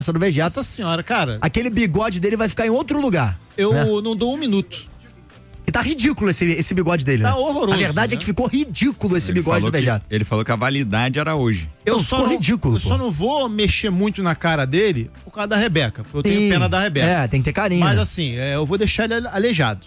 do Vegeta. Nossa senhora, cara. Aquele bigode dele vai ficar em outro lugar. Eu né? não dou um minuto. E tá ridículo esse bigode dele, Tá né? horroroso. A verdade é que ficou ridículo esse bigode do Vegeta. Ele falou que a validade era hoje. Ficou ridículo. Eu só não vou mexer muito na cara dele por causa da Rebeca. Porque eu tenho pena da Rebeca. É, tem que ter carinho. Mas né? assim, eu vou deixar ele aleijado.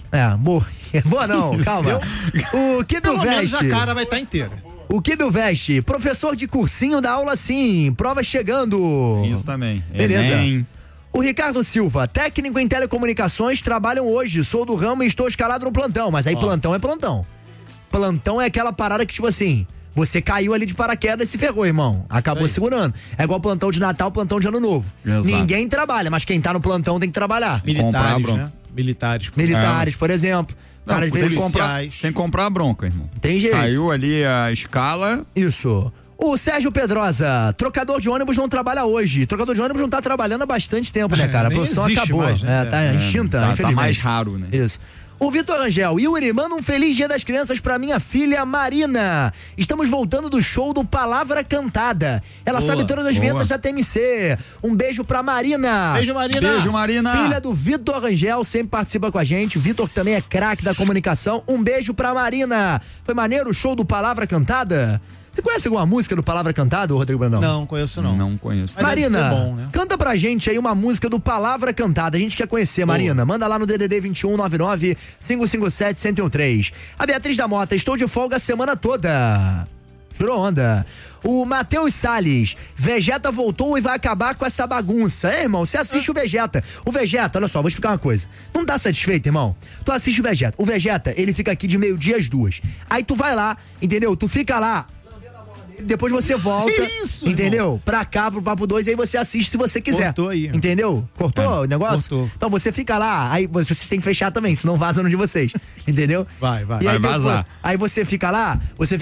Boa não, calma. O que Pelo menos veste? a cara vai estar inteira. O que veste? Professor de cursinho da aula sim. Prova chegando. Isso também. Beleza. Enem. O Ricardo Silva, técnico em telecomunicações, trabalham hoje. Sou do ramo e estou escalado no plantão. Mas aí plantão é plantão. Plantão é aquela parada que, tipo assim, você caiu ali de paraquedas e se ferrou, irmão. Acabou segurando. É igual plantão de Natal, plantão de Ano Novo. Exato. Ninguém trabalha, mas quem tá no plantão tem que trabalhar. Militares, né? Militares, por exemplo. Não, Cara, tem que comprar a bronca, irmão. Tem jeito. Caiu ali a escala. Isso. O Sérgio Pedrosa, trocador de ônibus não trabalha hoje. Trocador de ônibus não tá trabalhando há bastante tempo, né, cara? A profissão acabou. Mais, né? Tá extinta, infelizmente. Tá mais raro, né? Isso. O Vitor Angel, Yuri, manda um feliz Dia das Crianças pra minha filha Marina. Estamos voltando do show do Palavra Cantada. Ela sabe todas as ventas da TMC. Um beijo pra Marina. Beijo, Marina. Beijo, Marina. Filha do Vitor Angel, sempre participa com a gente. O Vitor também é craque da comunicação. Um beijo pra Marina. Foi maneiro o show do Palavra Cantada? Você conhece alguma música do Palavra Cantada, Rodrigo Brandão? Não, conheço não. Não conheço. Mas Marina, bom, né? canta pra gente aí uma música do Palavra Cantada. A gente quer conhecer, Marina. Manda lá no DDD 2199 557 1013. A Beatriz da Mota, estou de folga a semana toda. Jurou onda. O Matheus Salles, Vegeta voltou e vai acabar com essa bagunça. Irmão, você assiste o Vegeta. O Vegeta, olha só, vou explicar uma coisa. Não tá satisfeito, irmão? Tu assiste o Vegeta. O Vegeta, ele fica aqui de meio-dia às 2. Aí tu vai lá, entendeu? Tu fica lá. Depois você volta, entendeu? Irmão? Pra cá, pro Papo 2, aí você assiste se você quiser. Cortou aí. Entendeu? Cortou o negócio? Cortou. Então você fica lá, aí vocês têm que fechar também, senão vaza no de vocês. Entendeu? Vai. E aí, vai vazar. Aí você fica lá.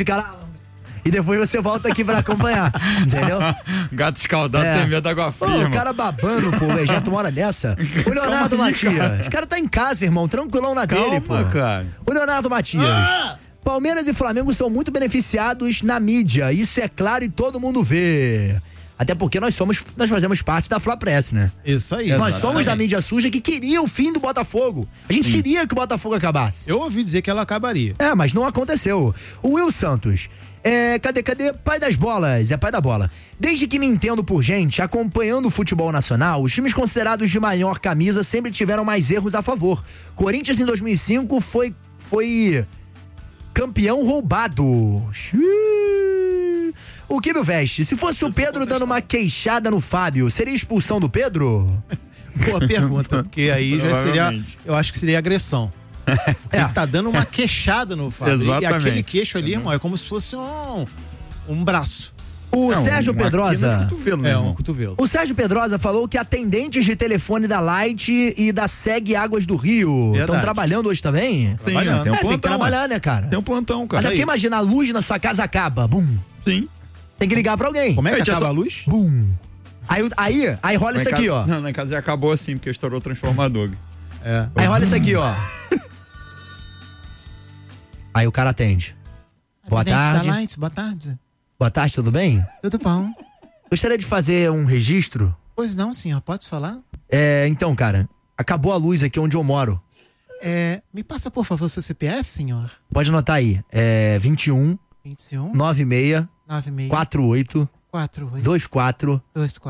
E depois você volta aqui pra acompanhar, entendeu? Gato escaldado tem medo da água fria, o cara babando, pô, o Vegeta uma hora dessa. O Leonardo Matias. O cara tá em casa, irmão, tranquilão na dele, pô. Cara. O Leonardo Matias. Palmeiras e Flamengo são muito beneficiados na mídia, isso é claro e todo mundo vê. Até porque nós fazemos parte da Fla Press, né? Isso aí. Nós somos da mídia suja que queria o fim do Botafogo. A gente queria que o Botafogo acabasse. Eu ouvi dizer que ela acabaria. Mas não aconteceu. O Will Santos. Cadê? Pai das bolas, é pai da bola. Desde que me entendo por gente, acompanhando o futebol nacional, os times considerados de maior camisa sempre tiveram mais erros a favor. Corinthians em 2005 foi campeão roubado. O que me veste? Se fosse o Pedro dando uma queixada no Fábio, seria expulsão do Pedro? Boa pergunta, porque aí já seria, eu acho que seria agressão. Ele tá dando uma queixada no Fábio. Exatamente. E aquele queixo ali, irmão, é como se fosse um braço. O Sérgio Pedrosa. Um cotovelo. O Sérgio Pedrosa falou que atendentes de telefone da Light e da Seg Águas do Rio estão trabalhando hoje também? Sim, tem um plantão. Tem que trabalhar, né, cara? Tem um plantão, cara. Até porque imagina, a luz na sua casa acaba. Bum. Sim. Tem que ligar pra alguém. Como é que acaba a luz? Bum. Aí rola isso aqui, ó. Não, na casa já acabou assim, porque estourou o transformador. Aí rola isso aqui, ó. Aí o cara atende. Boa tarde. Light, boa tarde. Boa tarde, tudo bem? Tudo bom. Gostaria de fazer um registro. Pois não, senhor, pode falar? Então, cara, acabou a luz aqui onde eu moro. Me passa, por favor, seu CPF, senhor. Pode anotar aí. 21 96 48 24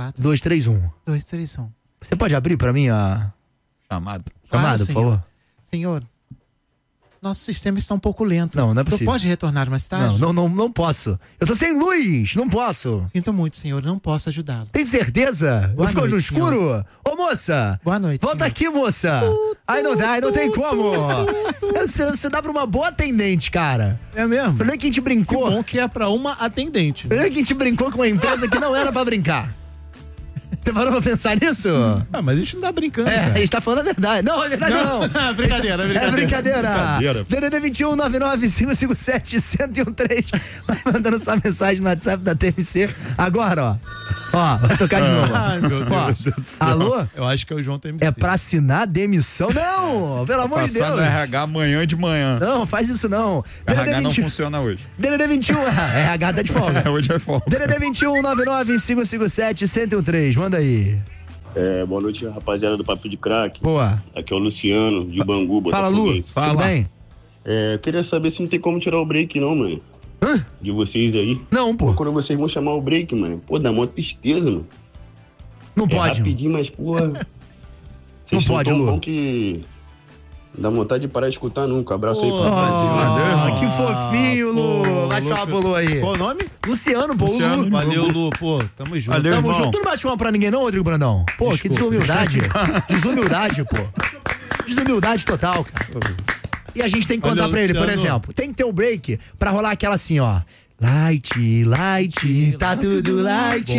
231. Você pode abrir pra mim a chamada, por favor? Senhor, nosso sistema está um pouco lento. Não é possível. Você pode retornar mais tarde? Não posso. Eu tô sem luz, não posso. Sinto muito, senhor, não posso ajudá-lo. Tem certeza? Boa Ficou noite, no escuro? senhor. Ô, moça! Boa noite, volta senhor. aqui, moça! Aí não dá, aí não tem como! Você dá pra uma boa atendente, cara. É mesmo? Falei que a gente brincou. Que bom que é pra uma atendente. Falei que a gente brincou com uma empresa que não era pra brincar. Você parou pra pensar nisso? Mas a gente não tá brincando. A gente tá falando a verdade. Não, é verdade não. Brincadeira. É brincadeira. DDD 21 99 557 1013. Vai mandando sua mensagem no WhatsApp da TMC. Agora, ó, vai tocar de novo. Ai, meu Deus do céu. Alô? Eu acho que é o João TMC. É pra assinar demissão? Não, pelo amor de Deus. Passar no RH amanhã de manhã. Não, faz isso não. RH não funciona hoje. DDD 21, RH tá de folga. Hoje é folga. DDD 21 99 557 1013. Manda aí. Boa noite, rapaziada do Papo de Crack. Boa. Aqui é o Luciano, de Bangu. Fala, Lu. Tudo bem? Eu queria saber se não tem como tirar o break, não, mano. Hã? De vocês aí. Não, pô. Quando vocês vão chamar o break, mano. Pô, dá uma tristeza, mano. Não pode. Rapidinho, mas, porra. Não pode, Lu. Bom que dá vontade de parar de escutar nunca. Abraço aí pra Valeu, que fofinho, Lu. Bate uma pro Lu aí. Qual o nome? Luciano, pô. Lu. Valeu, Lu. Pô, tamo junto. Valeu, Tamo irmão. junto. Tu não bate uma pra ninguém, não, Rodrigo Brandão? Pô, Desculpa. que desumildade. Desumildade, pô. Desumildade total, cara. E a gente tem que contar Valeu, pra ele, por Luciano. exemplo, tem que ter um break pra rolar aquela assim, ó. Light, light, tá tudo light.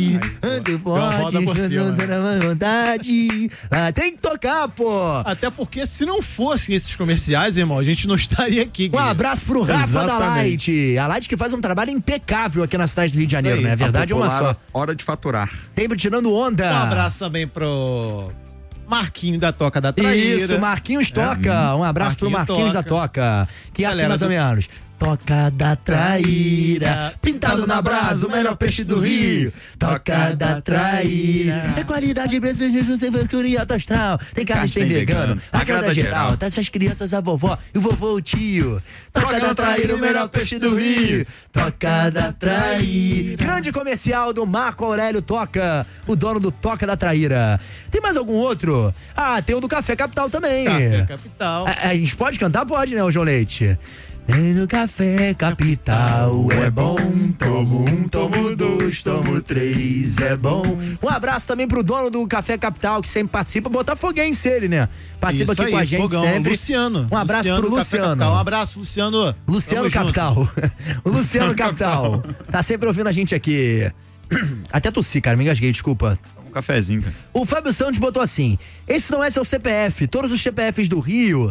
Ando forte, roda por cima, ando na vontade. Tem que tocar, pô. Até porque se não fossem esses comerciais, irmão, a gente não estaria aqui. Um abraço pro Rafa da Exatamente. Light. A Light que faz um trabalho impecável aqui na cidade do Rio de Janeiro, Isso aí. né? A verdade é uma só. Popular, hora de faturar. Sempre tirando onda. Um abraço também pro Marquinho da Toca da Traíra. Isso, Marquinhos Toca. Um abraço pro Marquinhos da Toca. Que é assim Galera mais ou do- menos. Toca da Traíra, pintado na brasa, o melhor peixe do Rio. Toca da Traíra. É qualidade, preço, sem frescura e alto astral. Tem carne, tem vegano, agrada geral. Traz as crianças, a vovó e o vovô, o tio. Toca da Traíra, o melhor peixe do Rio. Toca da Traíra. Grande comercial do Marco Aurélio Toca, o dono do Toca da Traíra. Tem mais algum outro? Ah, tem o do Café Capital também. Café Capital. A gente pode cantar? Pode, né, o João Leite? Tem no Café Capital, é bom. Tomo um, tomo dois, tomo três, é bom. Um abraço também pro dono do Café Capital, que sempre participa, botafoguense ele, né? Participa Isso aqui aí, com a gente Fogão, sempre. Luciano. Um abraço pro do Café Luciano. Capital. Um abraço, Luciano. Luciano Tamo junto. Capital. O Luciano Capital. Tá sempre ouvindo a gente aqui. Até tossi, cara, me engasguei, desculpa. Um cafezinho, cara. O Fábio Santos botou assim: esse não é seu CPF. Todos os CPFs do Rio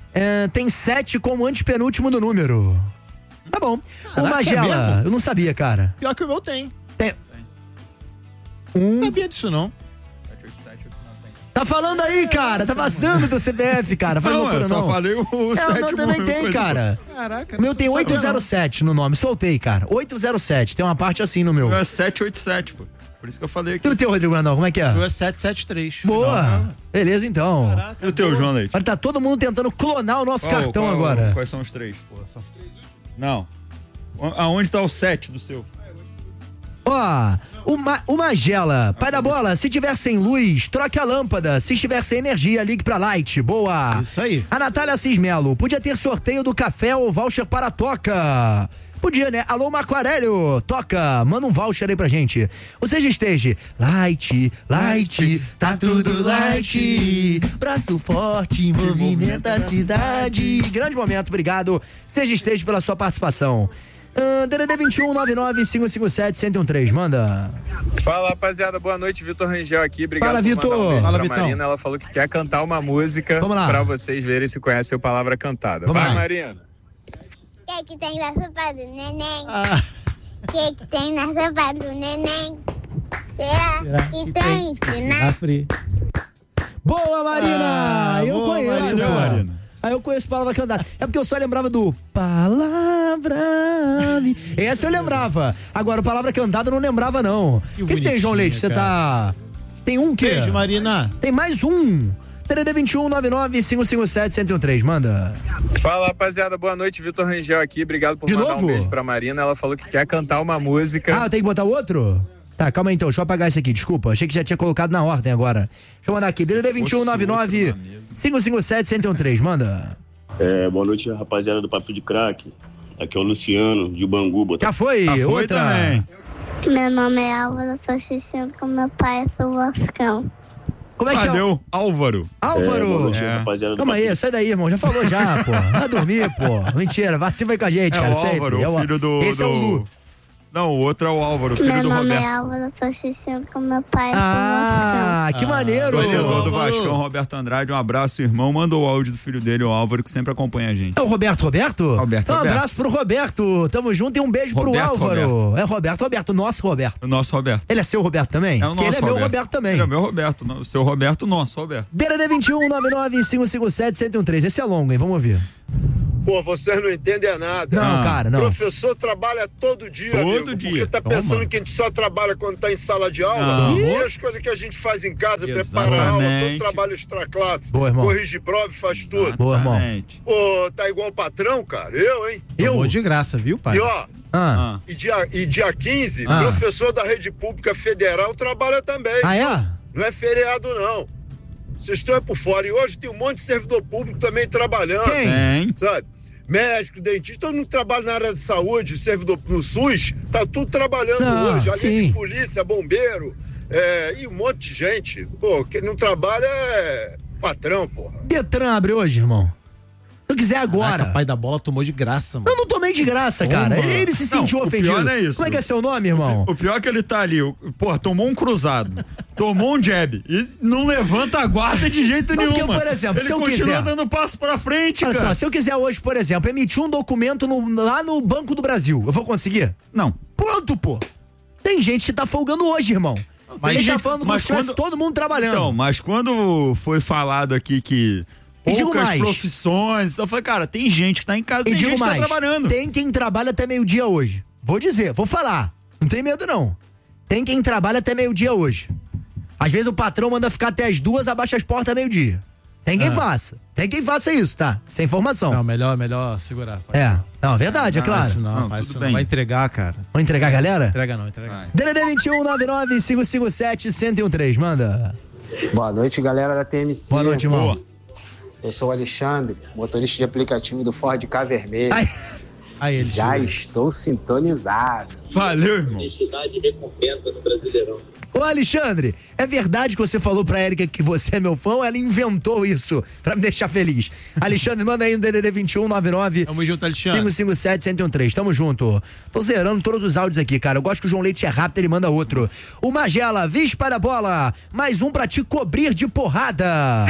tem 7 como antepenúltimo do número. Tá bom. O Caraca, é Magela, mesmo? eu não sabia, cara. Pior que o meu tem. Um. Não sabia disso, não. Tá falando aí, cara. Tá vazando teu CPF, cara. Faz Não, loucura, eu só não. falei o O sétimo. meu também tem, coisa. cara. Caraca. O meu tem 807 no nome. Soltei, cara. 807. Tem uma parte assim no meu. O meu é 787, pô. Por isso que eu falei aqui. E o teu, Rodrigo Brandão, como é que O meu é? é 773. Boa. Beleza, então. Caraca. E o teu, João Leite? Olha, tá todo mundo tentando clonar o nosso cartão Qual- agora. Quais são os três? Não. Aonde tá o 7 do seu? Ó, o Magela, pai da bola, se tiver sem luz, troque a lâmpada. Se estiver sem energia, ligue pra Light. Boa. Isso aí. A Natália Cismelo, podia ter sorteio do café ou voucher para a Toca. Podia, né? Alô, Marco Aurélio, Toca, manda um voucher aí pra gente. O Seja Esteja, Light, Light, tá tudo light. Braço forte, movimenta a cidade. Grande momento, obrigado. Seja Esteja pela sua participação. DDD 21 99557-1013, manda. Fala, rapaziada, boa noite, Vitor Rangel aqui, obrigado Fala, por Vitor. mandar um beijo Fala, pra Vitão. Marina, ela falou que quer cantar uma música Vamos lá. pra vocês verem se conhecem a palavra cantada. Vamos Vai, lá. Marina. O que tem na sopa do neném? Ah, O que tem na sopa do neném? Será que tem espinafre? Boa, Marina! Eu boa, conheço, Marina. cara. Marina. Aí eu conheço palavra cantada. É porque eu só lembrava do palavra. Essa eu lembrava. Agora, palavra cantada eu não lembrava, não. O que tem, João Leite? Você tá. Tem um quê? beijo, Marina. Tem mais um. TDD 21 99557-1013, manda. Fala, rapaziada, boa noite, Vitor Rangel aqui, obrigado por De mandar novo? um beijo pra Marina, ela falou que quer cantar uma música. Ah, eu tenho que botar outro? Tá, calma aí então, deixa eu apagar esse aqui, desculpa. Achei que já tinha colocado na ordem agora. Deixa eu mandar aqui, DDD 21 99557-1013, manda. Boa noite, rapaziada do Papo de Crack. Aqui é o Luciano, de Bangu. Já foi, Foi outra. também. Meu nome é Álvaro, sou assistindo com meu pai, sou Vascão. Como é que é? Valeu, Álvaro. Boa Álvaro. noite, É. rapaziada do Calma Papo aí, sai daí, irmão. Já falou já, pô. Vai dormir, pô. Mentira, participa aí com a gente, É cara. o Álvaro, sempre. o filho do... Esse é o Lu. Não, o outro é o Álvaro, filho Meu do nome é Roberto. Álvaro, sou assistindo com meu pai, sou Ah, que maneiro. Torcedor do Álvaro. Vascão, Roberto Andrade, um abraço, irmão. Mandou o áudio do filho dele, o Álvaro, que sempre acompanha a gente. É o Roberto? Roberto, Então um Roberto. abraço pro Roberto. Tamo junto e um beijo Roberto, pro Álvaro. Roberto. É Roberto, nosso Roberto. O nosso Roberto. Ele é seu Roberto também? É o Porque nosso ele é meu Roberto também. Ele é meu Roberto. O seu Roberto, nosso Roberto. DDD 21 99557-1013. Esse é longo, hein? Vamos ouvir. Pô, vocês não entendem nada. Não, cara, não. O professor trabalha todo dia, amigo, porque tá pensando que a gente só trabalha quando tá em sala de aula. Não. E as coisas que a gente faz em casa, prepara a aula, todo trabalho extra-classe, corrige prova e faz tudo. Boa, irmão. Pô, tá igual o patrão, cara. Hein? Eu? De graça, viu, pai? E ó, e dia 15, professor da rede pública federal trabalha também. Ah, é? Não é feriado, não. Vocês estão por fora. E hoje tem um monte de servidor público também trabalhando. Quem? Sabe? Médico, dentista, todo mundo trabalha na área de saúde, servidor no SUS, tá tudo trabalhando hoje. Além de polícia, bombeiro, e um monte de gente. Pô, quem não trabalha é patrão, porra. Detran abre hoje, irmão. Se eu quiser agora. Caraca, pai da bola tomou de graça, mano. Eu não tomei de graça, cara. Ele se sentiu ofendido. O pior é isso. Como é que é seu nome, irmão? O pior é que ele tá ali, porra, tomou um cruzado, tomou um jab e não levanta a guarda de jeito nenhum. Porque, por exemplo, ele se eu continua quiser dando passo pra frente, olha cara. só, se eu quiser hoje, por exemplo, emitir um documento lá no Banco do Brasil, eu vou conseguir? Não. Pronto, pô. Tem gente que tá folgando hoje, irmão. Mas ele tá falando como se tivesse todo mundo trabalhando. Então, mas quando foi falado aqui que poucas profissões, eu falei, cara, tem gente que tá em casa, tem gente que tá trabalhando. Tem quem trabalha até meio-dia hoje. Vou dizer, vou falar. Não tem medo, não. Tem quem trabalha até meio-dia hoje. Às vezes o patrão manda ficar até as 2, abaixa as portas meio-dia. Tem quem faça. Tem quem faça isso, tá? Sem informação. Não, melhor segurar. Não, é verdade, é claro. Isso não, tudo bem. Vai entregar, cara. Vai entregar a galera? Entrega não. DDD 21 99 557 1013, manda. Boa noite, galera da TMC. Boa noite, irmão. Eu sou o Alexandre, motorista de aplicativo do Ford K Vermelho. Já estou sintonizado. Valeu, irmão. Honestidade e recompensa no Brasileirão. Ô, Alexandre, é verdade que você falou pra Érica que você é meu fã ou ela inventou isso pra me deixar feliz? Alexandre, manda aí no DDD 21 99 Tamo junto, Alexandre. 557 1013. Tamo junto. Tô zerando todos os áudios aqui, cara. Eu gosto que o João Leite é rápido, ele manda outro. O Magela, Vispa da bola. Mais um pra te cobrir de porrada.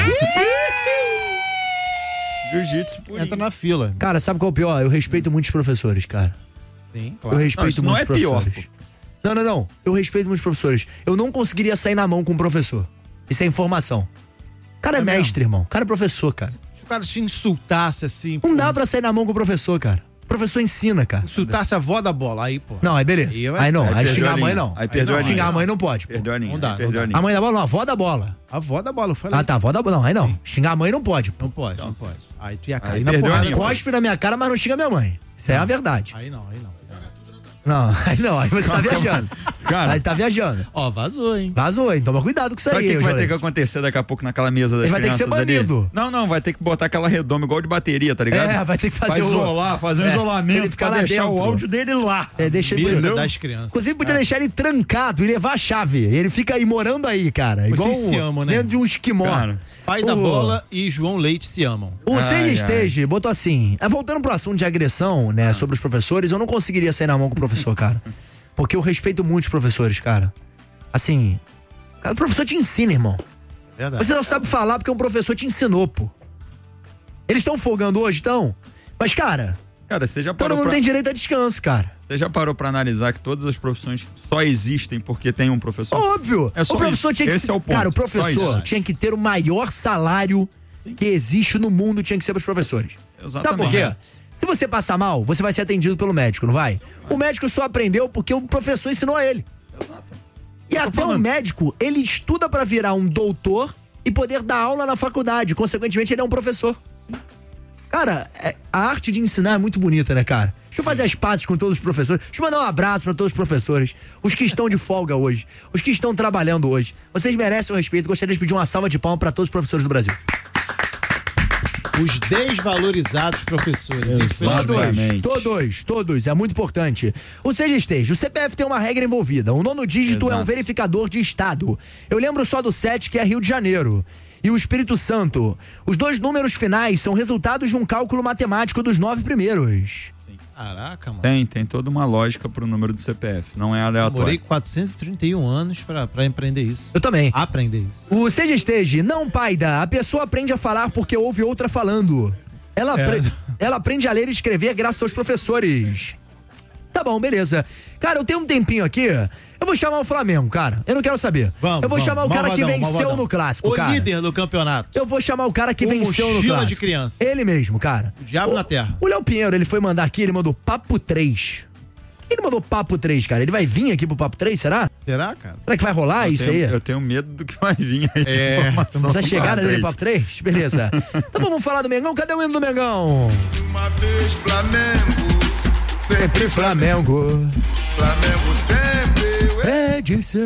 Jiu-jitsu purinho. Entra na fila. Cara, sabe qual é o pior? Eu respeito muitos professores, cara. Sim, claro. Eu respeito muitos professores. Pior, não. Eu respeito muitos professores. Eu não conseguiria sair na mão com um professor. Isso é informação. O cara é mestre, irmão. O cara é professor, cara. Se o cara te insultasse assim... Não dá pra sair na mão com o professor, cara. O professor ensina, cara. Insultasse a avó da bola, aí, pô. Não, aí beleza. Aí não, aí xingar a mãe não. Aí perdeu a linha. Xingar a mãe não pode. Perdeu a linha. Não dá. A mãe da bola não, a avó da bola. A avó da bola, eu falei. Ah, tá, a avó da bola. Não, aí não. Xingar a mãe não pode. Não pode. Aí tu ia Aí cair na perdeu a porrada. linha. Cospe na minha cara, mas não xinga minha mãe. Isso é a verdade. Aí não. Não, aí você tá viajando. Cara, Aí tá viajando. Ó, vazou, hein? Vazou, hein? Toma cuidado com isso sabe aí. o que vai ter Jorge. que acontecer daqui a pouco naquela mesa das Ele vai ter que crianças ser banido. ali? Não, vai ter que botar aquela redoma igual de bateria, tá ligado? É, vai ter que fazer fazer um isolamento ele ficar pra lá deixar dentro. o áudio dele lá. Deixa ele Mesa das crianças. Inclusive, podia deixar ele trancado e levar a chave. Ele fica aí morando aí, cara. Igual Vocês se amam, né? dentro de um esquimó. Cara, Pai da bola e João Leite se amam. O Seja Stage botou assim, voltando pro assunto de agressão, né, sobre os professores, eu não conseguiria sair na mão com o professor, cara. Porque eu respeito muito os professores, cara. Assim, cara, o professor te ensina, irmão. Verdade. Você não sabe falar porque um professor te ensinou, pô. Eles estão folgando hoje, estão? Mas, cara, você já parou todo mundo tem direito a descanso, cara. Você já parou pra analisar que todas as profissões só existem porque tem um professor? Óbvio. É só o professor isso. tinha que Esse é o ponto. Cara, o Só professor isso. tinha que ter o maior salário que existe no mundo, tinha que ser pros professores. Exatamente. Sabe por quê? Se você passar mal, você vai ser atendido pelo médico, não vai? O médico só aprendeu porque o professor ensinou a ele. Exato. E até o médico, ele estuda pra virar um doutor e poder dar aula na faculdade. Consequentemente, ele é um professor. Cara, a arte de ensinar é muito bonita, né, cara? Deixa eu fazer as pazes com todos os professores. Deixa eu mandar um abraço pra todos os professores. Os que estão de folga hoje. Os que estão trabalhando hoje. Vocês merecem o respeito. Gostaria de pedir uma salva de palmas pra todos os professores do Brasil. Os desvalorizados professores. Todos, é muito importante. O Seja Stage, o CPF tem uma regra envolvida. O 9º dígito é um verificador de estado. Eu lembro só do 7, que é Rio de Janeiro. E o Espírito Santo. Os 2 números finais são resultados de um cálculo matemático dos 9 primeiros. Caraca, mano. Tem toda uma lógica pro número do CPF, não é aleatório. Demorei 431 anos pra empreender isso. Eu também. Aprender isso. O Seja Stage, não, paida. A pessoa aprende a falar porque ouve outra falando. Ela aprende a ler e escrever graças aos professores. Tá bom, beleza. Cara, eu tenho um tempinho aqui, eu vou chamar o Flamengo, cara. Eu não quero saber. Eu vou chamar o cara que venceu no clássico, cara. O líder do campeonato. Eu vou chamar o cara que venceu no clássico. De criança. Ele mesmo, cara. O diabo na terra. O Léo Pinheiro, ele foi mandar aqui, ele mandou Papo 3. Ele mandou Papo 3, cara. Ele vai vir aqui pro Papo 3, será? Será, cara? Será que vai rolar isso aí? Eu tenho medo do que vai vir aí de informação. Essa chegada dele no Papo 3? Beleza. Então vamos falar do Mengão. Cadê o hino do Mengão? Uma vez Flamengo, sempre Flamengo. Flamengo sempre é de ser.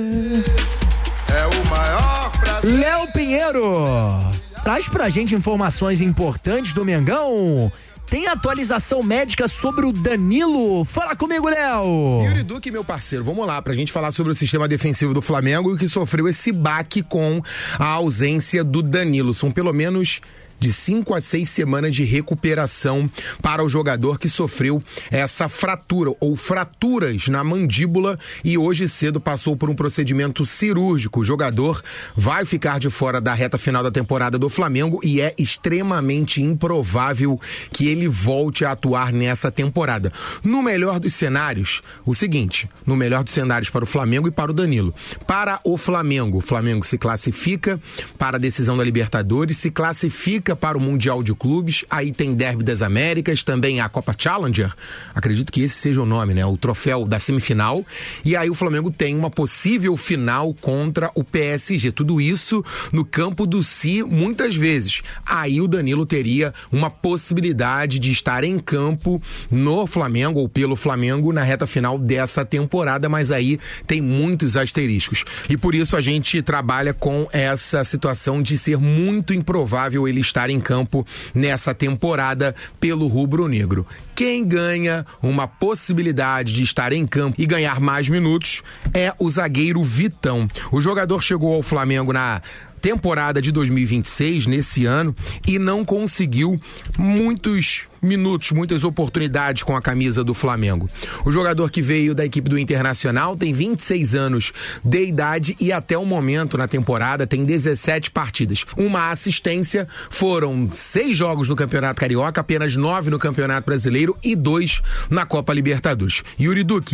É o maior prazer. Léo Pinheiro, traz pra gente informações importantes do Mengão. Tem atualização médica sobre o Danilo? Fala comigo, Léo! Yuri Duque, meu parceiro, vamos lá pra gente falar sobre o sistema defensivo do Flamengo e que sofreu esse baque com a ausência do Danilo. São pelo menos de 5 a 6 semanas de recuperação para o jogador que sofreu essa fratura ou fraturas na mandíbula e hoje cedo passou por um procedimento cirúrgico. O jogador vai ficar de fora da reta final da temporada do Flamengo e é extremamente improvável que ele volte a atuar nessa temporada. No melhor dos cenários, o seguinte, no melhor dos cenários para o Flamengo e para o Danilo. Para o Flamengo se classifica para a decisão da Libertadores, se classifica para o Mundial de Clubes, aí tem Derby das Américas, também a Copa Challenger, acredito que esse seja o nome, né? O troféu da semifinal, e aí o Flamengo tem uma possível final contra o PSG, tudo isso no campo do Si, muitas vezes. Aí o Danilo teria uma possibilidade de estar em campo no Flamengo ou pelo Flamengo na reta final dessa temporada, mas aí tem muitos asteriscos. E por isso a gente trabalha com essa situação de ser muito improvável ele estar em campo nessa temporada pelo rubro-negro. Quem ganha uma possibilidade de estar em campo e ganhar mais minutos é o zagueiro Vitão. O jogador chegou ao Flamengo na temporada de 2026, nesse ano, e não conseguiu muitos minutos, muitas oportunidades com a camisa do Flamengo. O jogador que veio da equipe do Internacional tem 26 anos de idade e até o momento na temporada tem 17 partidas. Uma assistência, foram 6 jogos no Campeonato Carioca, apenas 9 no Campeonato Brasileiro e 2 na Copa Libertadores. Yuri Duque,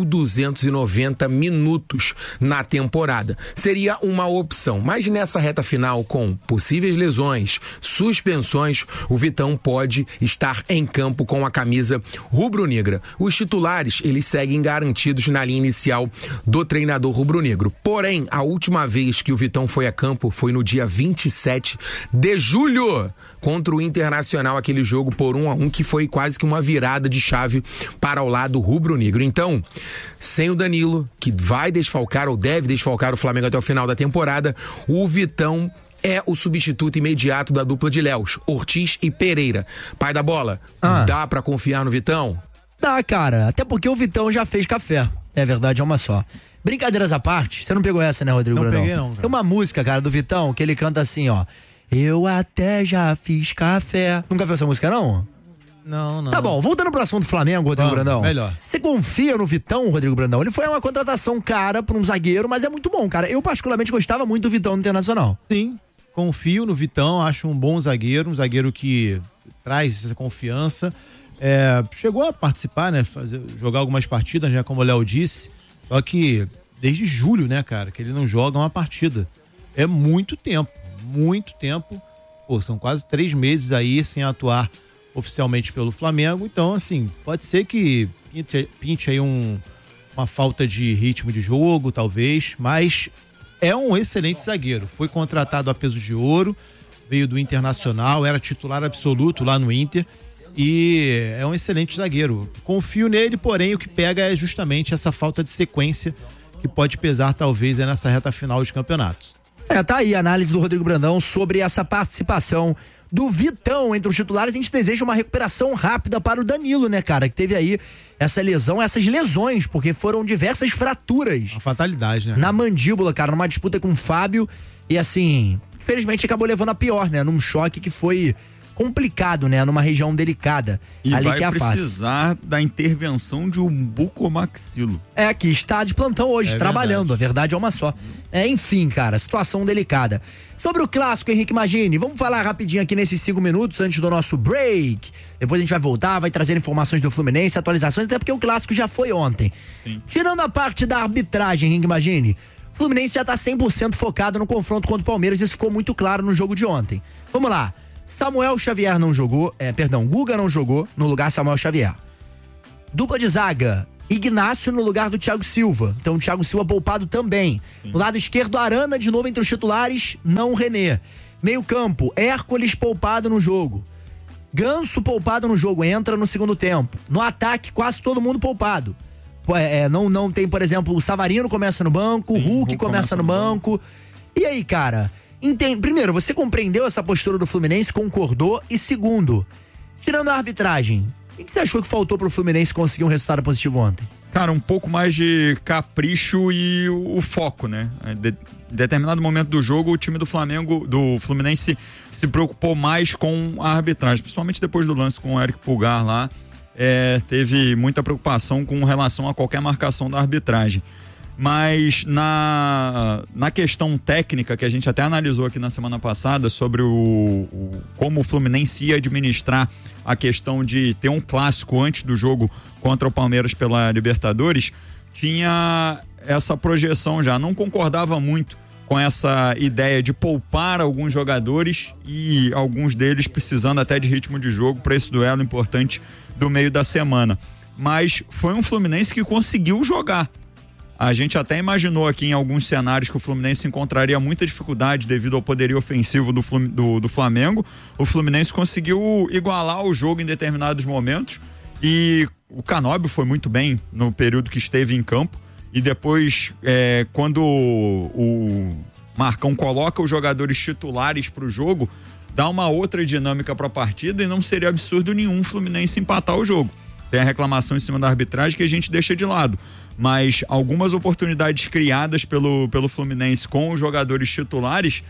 1.290 minutos na temporada. Seria uma opção, mas nessa reta final com possíveis lesões, suspensões, o Vitão pode estar em campo com a camisa rubro-negra. Os titulares, eles seguem garantidos na linha inicial do treinador rubro-negro. Porém, a última vez que o Vitão foi a campo foi no dia 27 de julho, contra o Internacional, aquele jogo por 1-1 que foi quase que uma virada de chave para o lado rubro-negro. Então, sem o Danilo, que vai desfalcar ou deve desfalcar o Flamengo até o final da temporada, o Vitão é o substituto imediato da dupla de Léus, Ortiz e Pereira. Pai da bola, dá pra confiar no Vitão? Dá, cara, até porque o Vitão já fez café. É verdade, é uma só. Brincadeiras à parte, você não pegou essa, né, Rodrigo Brandão? Não peguei, não. Cara. Tem uma música, cara, do Vitão, que ele canta assim, ó: eu até já fiz café. Nunca viu essa música, não? Não. Tá bom, voltando pro assunto Flamengo, Rodrigo Brandão. Melhor. Você confia no Vitão, Rodrigo Brandão? Ele foi uma contratação cara pra um zagueiro, mas é muito bom, cara. Eu particularmente gostava muito do Vitão no Internacional. Sim. Confio no Vitão, acho um bom zagueiro, um zagueiro que traz essa confiança. Chegou a participar, né? Jogar algumas partidas, né? Como o Léo disse. Só que desde julho, né, cara, que ele não joga uma partida. É muito tempo, muito tempo. Pô, são quase 3 meses aí sem atuar oficialmente pelo Flamengo. Então, assim, pode ser que pinte aí uma falta de ritmo de jogo, talvez, mas é um excelente zagueiro. Foi contratado a peso de ouro, veio do Internacional, era titular absoluto lá no Inter e é um excelente zagueiro. Confio nele, porém o que pega é justamente essa falta de sequência que pode pesar talvez nessa reta final de campeonato. Tá aí a análise do Rodrigo Brandão sobre essa participação do Vitão entre os titulares. A gente deseja uma recuperação rápida para o Danilo, né, cara? Que teve aí essa lesão, essas lesões, porque foram diversas fraturas. Uma fatalidade, né? Na mandíbula, cara, numa disputa com o Fábio. E assim, infelizmente acabou levando a pior, né? Num choque que foi complicado, né? Numa região delicada. E ali vai que é a face. precisar da intervenção de um bucomaxilo. Que está de plantão hoje, trabalhando. Verdade. A verdade é uma só. Enfim, cara, situação delicada. Sobre o clássico, Henrique Magini, vamos falar rapidinho aqui nesses 5 minutos antes do nosso break. Depois a gente vai voltar, vai trazer informações do Fluminense, atualizações, até porque o clássico já foi ontem. Sim. Tirando a parte da arbitragem, Henrique Magini, o Fluminense já tá 100% focado no confronto contra o Palmeiras, isso ficou muito claro no jogo de ontem. Vamos lá. Samuel Xavier não jogou, Guga não jogou, no lugar Samuel Xavier. Dupla de zaga, Ignacio no lugar do Thiago Silva. Então o Thiago Silva poupado também. No lado esquerdo, Arana de novo entre os titulares, não René. Meio campo, Hércules poupado no jogo. Ganso poupado no jogo, entra no segundo tempo. No ataque, quase todo mundo poupado. Não tem, por exemplo, o Savarino começa no banco, o Hulk começa no banco. E aí, cara, primeiro, você compreendeu essa postura do Fluminense, concordou? E segundo, tirando a arbitragem, o que você achou que faltou pro Fluminense conseguir um resultado positivo ontem? Cara, um pouco mais de capricho e o foco, né? Em determinado momento do jogo, o time do Fluminense se preocupou mais com a arbitragem, principalmente depois do lance com o Eric Pulgar lá, teve muita preocupação com relação a qualquer marcação da arbitragem. Mas na questão técnica, que a gente até analisou aqui na semana passada, sobre como o Fluminense ia administrar a questão de ter um clássico antes do jogo contra o Palmeiras pela Libertadores, tinha essa projeção já. Não concordava muito com essa ideia de poupar alguns jogadores e alguns deles precisando até de ritmo de jogo para esse duelo importante do meio da semana. Mas foi um Fluminense que conseguiu jogar. A gente até imaginou aqui em alguns cenários que o Fluminense encontraria muita dificuldade devido ao poderio ofensivo do Flamengo. O Fluminense conseguiu igualar o jogo em determinados momentos e o Canóbio foi muito bem no período que esteve em campo. E depois, quando o Marcão coloca os jogadores titulares para o jogo, dá uma outra dinâmica para a partida e não seria absurdo nenhum o Fluminense empatar o jogo. Tem a reclamação em cima da arbitragem que a gente deixa de lado. Mas algumas oportunidades criadas pelo Fluminense com os jogadores titulares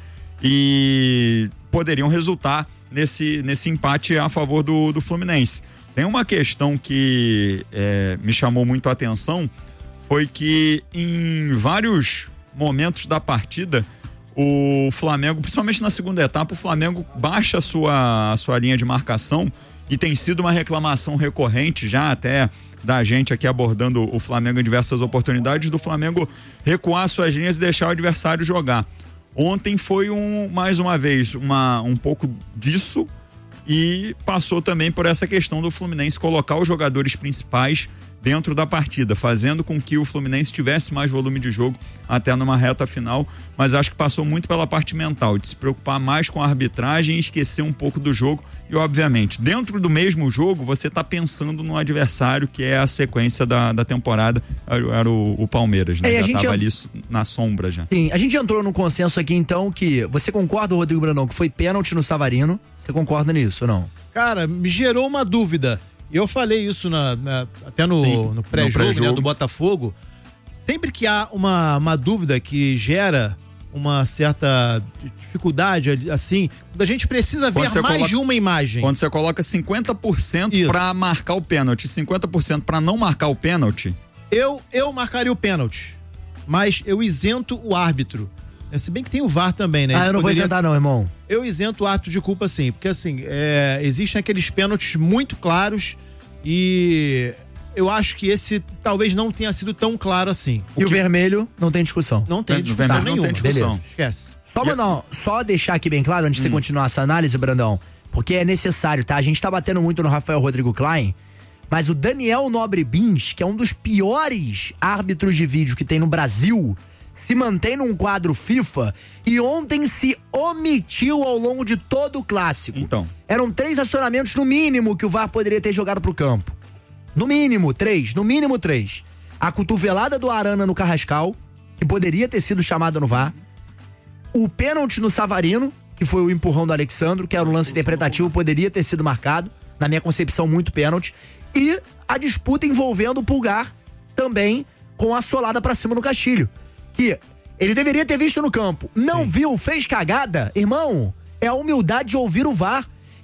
e poderiam resultar nesse empate a favor do Fluminense. Tem uma questão que me chamou muito a atenção, foi que em vários momentos da partida, o Flamengo, principalmente na segunda etapa, o Flamengo baixa a sua linha de marcação e tem sido uma reclamação recorrente já até da gente aqui abordando o Flamengo em diversas oportunidades, do Flamengo recuar suas linhas e deixar o adversário jogar. Ontem foi mais uma vez um pouco disso e passou também por essa questão do Fluminense colocar os jogadores principais dentro da partida, fazendo com que o Fluminense tivesse mais volume de jogo até numa reta final, mas acho que passou muito pela parte mental, de se preocupar mais com a arbitragem e esquecer um pouco do jogo. E obviamente, dentro do mesmo jogo, você está pensando no adversário que é a sequência da temporada, era o Palmeiras, né? Já estava ali na sombra já. Sim, a gente entrou num consenso aqui então que você concorda, Rodrigo Brandão, que foi pênalti no Savarino? Você concorda nisso ou não? Cara, me gerou uma dúvida. Eu falei isso até no pré-jogo, né, do Botafogo. Sempre que há uma dúvida que gera uma certa dificuldade, assim, quando a gente precisa ver mais de uma imagem. Quando você coloca 50% para marcar o pênalti, 50% para não marcar o pênalti. Eu marcaria o pênalti, mas eu isento o árbitro. Se bem que tem o VAR também, né? Eu não vou isentar não, irmão. Eu isento o árbitro de culpa, sim. Porque, assim, existem aqueles pênaltis muito claros e eu acho que esse talvez não tenha sido tão claro assim. E o vermelho não tem discussão? Não tem discussão nenhuma. Não tem discussão. Beleza, esquece. Só deixar aqui bem claro, antes de você continuar essa análise, Brandão, porque é necessário, tá? A gente tá batendo muito no Rafael Rodrigo Klein, mas o Daniel Nobre Bins, que é um dos piores árbitros de vídeo que tem no Brasil, se mantém num quadro FIFA e ontem se omitiu ao longo de todo o clássico. Então. Eram 3 acionamentos no mínimo que o VAR poderia ter jogado pro campo. No mínimo 3. A cotovelada do Arana no Carrascal, que poderia ter sido chamada no VAR. O pênalti no Savarino, que foi o empurrão do Alexandro, que era um lance interpretativo, poderia ter sido marcado. Na minha concepção, muito pênalti. E a disputa envolvendo o Pulgar, também com a solada pra cima no Castilho. Que ele deveria ter visto no campo. Não viu, fez cagada. Irmão, é a humildade de ouvir o VAR.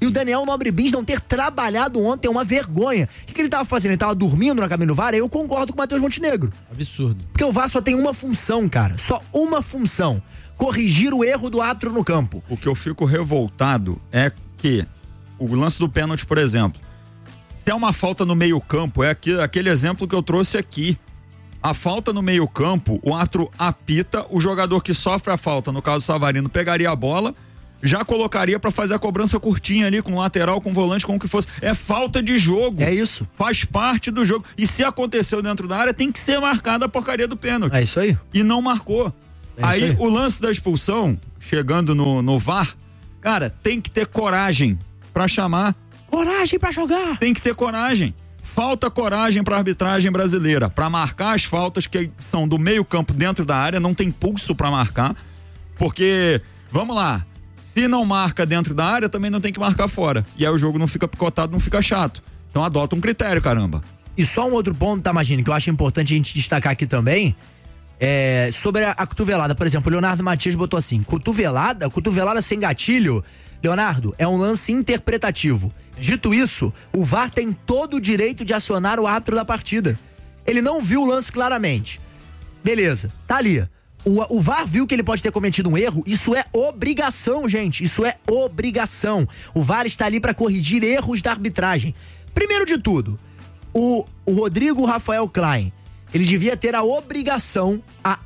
E o Daniel Nobre Bins não ter trabalhado ontem é uma vergonha. O que ele tava fazendo? Ele tava dormindo na cabine do VAR? Eu concordo com o Matheus Montenegro. Absurdo. Porque o VAR só tem uma função, cara. Só uma função. Corrigir o erro do árbitro no campo. O que eu fico revoltado é que o lance do pênalti, por exemplo, se é uma falta no meio-campo, é aquele exemplo que eu trouxe aqui. A falta no meio-campo, o árbitro apita, o jogador que sofre a falta, no caso o Savarino, pegaria a bola, já colocaria pra fazer a cobrança curtinha ali, com o lateral, com o volante, com o que fosse. É falta de jogo. É isso. Faz parte do jogo. E se aconteceu dentro da área, tem que ser marcada a porcaria do pênalti. É isso aí. E não marcou. Aí o lance da expulsão, chegando no VAR, cara, tem que ter coragem pra chamar. Coragem pra jogar. Tem que ter coragem. Falta coragem pra arbitragem brasileira, pra marcar as faltas que são do meio campo dentro da área, não tem pulso pra marcar, porque, vamos lá, se não marca dentro da área, também não tem que marcar fora. E aí o jogo não fica picotado, não fica chato. Então adota um critério, caramba. E só um outro ponto, tá, Magine, que eu acho importante a gente destacar aqui também, sobre a cotovelada. Por exemplo, o Leonardo Matias botou assim, cotovelada sem gatilho, Leonardo, é um lance interpretativo. Dito isso, o VAR tem todo o direito de acionar o árbitro da partida. Ele não viu o lance claramente. Beleza, tá ali. O VAR viu que ele pode ter cometido um erro, isso é obrigação, gente, isso é obrigação. O VAR está ali para corrigir erros da arbitragem. Primeiro de tudo, o Rodrigo Rafael Klein, ele devia ter a obrigação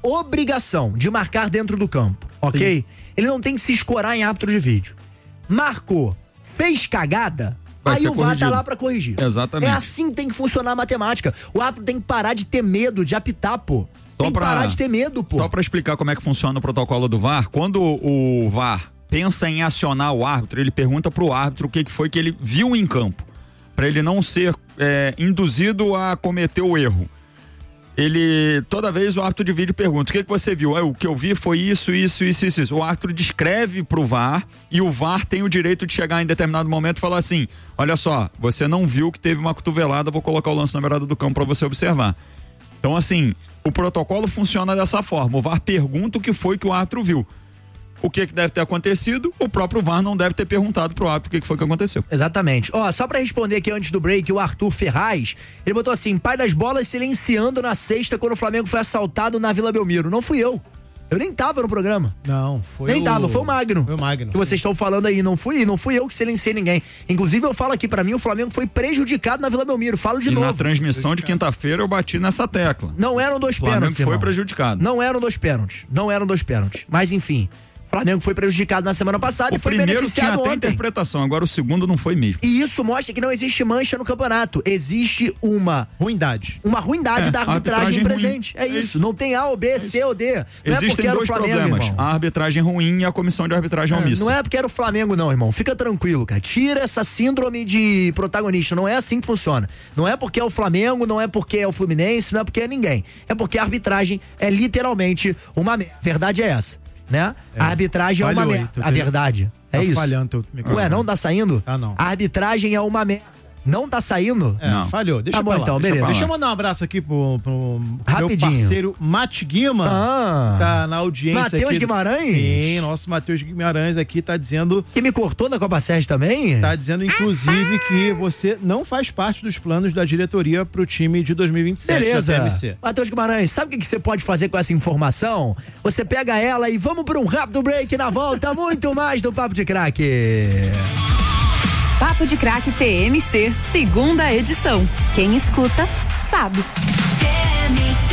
de marcar dentro do campo, ok? Sim. Ele não tem que se escorar em árbitro de vídeo. Marcou, fez cagada, aí o VAR tá lá pra corrigir. Exatamente. É assim que tem que funcionar a matemática. O árbitro tem que parar de ter medo de apitar, pô. Tem que parar de ter medo, pô. Só pra explicar como é que funciona o protocolo do VAR, quando o VAR pensa em acionar o árbitro, ele pergunta pro árbitro o que foi que ele viu em campo, pra ele não ser induzido a cometer o erro. Toda vez o árbitro de vídeo pergunta, o que você viu? O que eu vi foi isso. O árbitro descreve pro VAR e o VAR tem o direito de chegar em determinado momento e falar assim, olha só, você não viu que teve uma cotovelada, vou colocar o lance na beirada do campo pra você observar. Então assim, o protocolo funciona dessa forma, o VAR pergunta o que foi que o árbitro viu. O que deve ter acontecido, o próprio VAR não deve ter perguntado pro árbitro o que foi que aconteceu. Exatamente. Só pra responder aqui antes do break, o Arthur Ferraz, ele botou assim, pai das bolas silenciando na sexta quando o Flamengo foi assaltado na Vila Belmiro. Não fui eu. Eu nem tava no programa. Não, foi foi o Magno. Foi o Magno. Que vocês estão falando aí, não fui eu que silenciei ninguém. Inclusive eu falo aqui, pra mim o Flamengo foi prejudicado na Vila Belmiro, falo de novo. Na transmissão de quinta-feira eu bati nessa tecla. Não eram 2 pênaltis, foi prejudicado. Não eram 2 pênaltis. Mas enfim, o Flamengo foi prejudicado na semana passada e foi beneficiado ontem. Tinha até interpretação, agora o segundo não foi mesmo. E isso mostra que não existe mancha no campeonato. Existe uma ruindade da arbitragem presente. É isso. Não tem A ou B, C ou D. Não Existem é porque era o Flamengo, problemas. Irmão. A arbitragem ruim e a comissão de arbitragem omissa. Não é porque era o Flamengo não, irmão. Fica tranquilo, cara. Tira essa síndrome de protagonista. Não é assim que funciona. Não é porque é o Flamengo, não é porque é o Fluminense, não é porque é ninguém. É porque a arbitragem é literalmente uma merda. A verdade é essa. Né? A arbitragem é uma merda. A verdade. É isso. Falhando teu microfone. Ué, não tá saindo? Não. A arbitragem é uma merda. Não tá saindo? Não. Falhou. Deixa tá bom, então, beleza. Deixa eu mandar um abraço aqui pro meu parceiro Mate Guima. Tá na audiência Matheus aqui. Guimarães? Sim, nosso Matheus Guimarães aqui tá dizendo... Que me cortou na Copa Sérgio também? Tá dizendo, inclusive, que você não faz parte dos planos da diretoria pro time de 2027 beleza. da TMC. Matheus Guimarães, sabe o que você pode fazer com essa informação? Você pega ela e vamos pra um rápido break na volta, muito mais do Papo de Craque. Papo de Craque TMC, segunda edição. Quem escuta, sabe. TMC.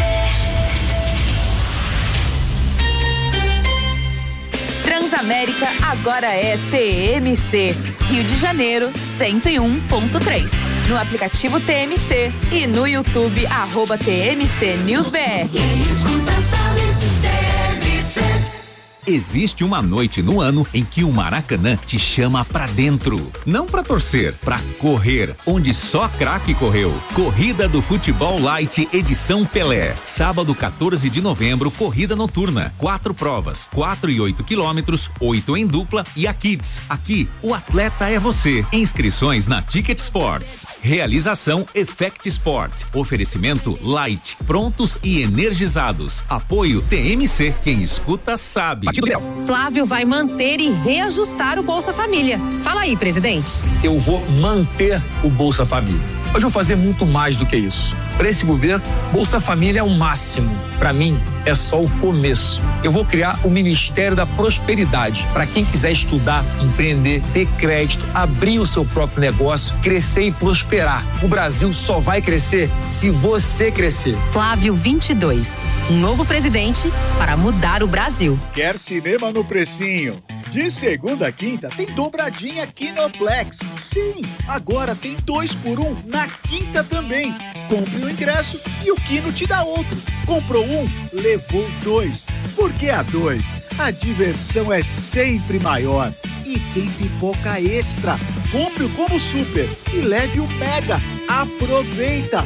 Transamérica agora é TMC. Rio de Janeiro, 101.3. No aplicativo TMC e no YouTube, @TMC NewsBR. Quem escuta, sabe. TMC. Existe uma noite no ano em que o Maracanã te chama pra dentro. Não pra torcer, pra correr, onde só craque correu. Corrida do Futebol Light, edição Pelé. Sábado, 14 de novembro, corrida noturna. 4 provas, 4 e 8 quilômetros, 8 em dupla e a Kids. Aqui, o atleta é você. Inscrições na Ticket Sports. Realização Effect Sport. Oferecimento Light. Prontos e energizados. Apoio TMC. Quem escuta, sabe. Partido Liberal. Flávio vai manter e reajustar o Bolsa Família. Fala aí, presidente. Eu vou manter o Bolsa Família. Mas vou fazer muito mais do que isso. Para esse governo, Bolsa Família é o máximo. Para mim, é só o começo. Eu vou criar o Ministério da Prosperidade para quem quiser estudar, empreender, ter crédito, abrir o seu próprio negócio, crescer e prosperar. O Brasil só vai crescer se você crescer. Flávio 22, um novo presidente para mudar o Brasil. Quer cinema no precinho? De segunda a quinta tem dobradinha Kinoplex. Sim, agora tem 2 por 1 na quinta também. Compre o ingresso e o Kino te dá outro. Comprou um, levou 2. Porque a 2, a diversão é sempre maior. E tem pipoca extra. Compre o Combo Super e leve o Mega. Aproveita!